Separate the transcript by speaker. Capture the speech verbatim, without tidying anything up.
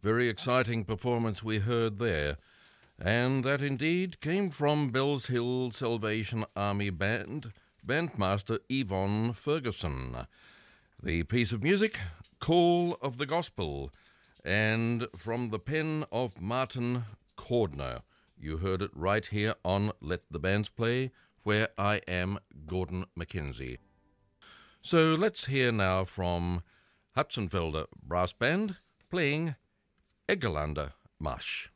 Speaker 1: Very exciting performance we heard there. And that indeed came from Bells Hill Salvation Army Band, bandmaster Yvonne Ferguson. The piece of music, Call of the Gospel, and from the pen of Martin Cordner. You heard it right here on Let the Bands Play, where I am Gordon Mackenzie. So let's hear now from Hutzenfelder Brass Band playing Eggerlander Marsch.